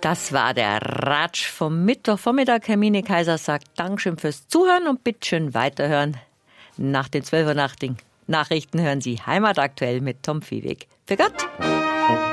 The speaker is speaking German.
Das war der Ratsch vom Mittwochvormittag. Hermine Kaiser sagt Dankeschön fürs Zuhören und bitteschön weiterhören. Nach den 12 Uhr Nachrichten hören Sie Heimataktuell mit Tom Viehweg. Für Gott!